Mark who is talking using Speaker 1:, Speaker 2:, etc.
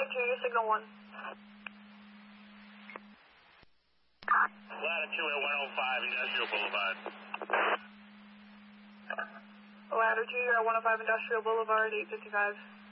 Speaker 1: Junior, signal 1.
Speaker 2: Latitude at 105 Industrial Boulevard.
Speaker 1: Ladder Junior at 105 Industrial Boulevard, 855.